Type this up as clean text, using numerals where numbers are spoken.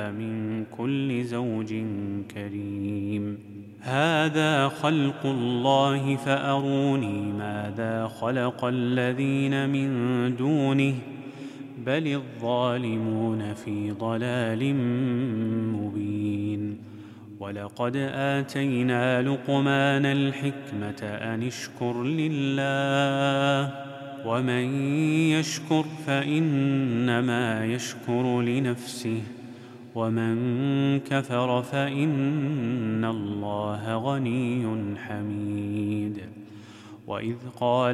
فيها من كل زوج كريم. هذا خلق الله فأروني ماذا خلق الذين من دونه بل الظالمون في ضلال مبين. ولقد آتينا لقمان الحكمة أن اشكر لله ومن يشكر فإنما يشكر لنفسه ومن كفر فإن الله غني حميد. وإذ قال